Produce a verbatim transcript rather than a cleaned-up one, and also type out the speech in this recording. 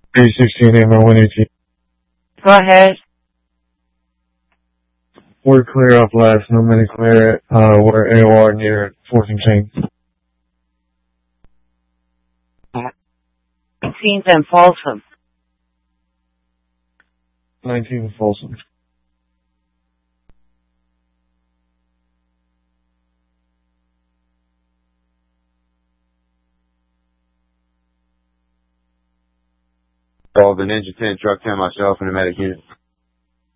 A sixteen, A M O one eighteen. Go ahead. We're clear off last, no many clear, uh, we're A O R near fourth and Chain. nineteenth and Folsom. nineteenth Folsom. Called the Ninja ten truck ten myself and a medic unit.